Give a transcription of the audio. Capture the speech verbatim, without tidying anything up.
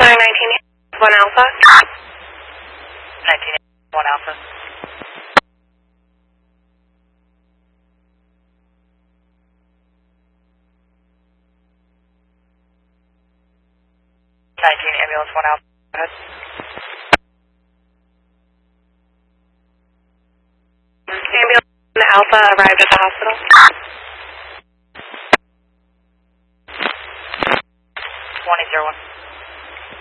Sorry, nineteen one Alpha. nineteen one Alpha. nineteen ambulance one Alpha. Go ahead. Ambulance one Alpha arrived at the hospital.